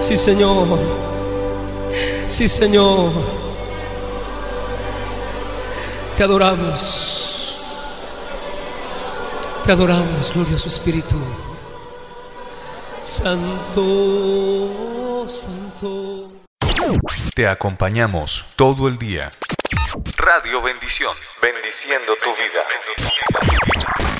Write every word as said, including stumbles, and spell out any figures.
Sí, Señor. Sí, Señor. Te adoramos. Te adoramos, glorioso Espíritu. Santo, santo. Te acompañamos todo el día. Radio Bendición, bendiciendo tu vida.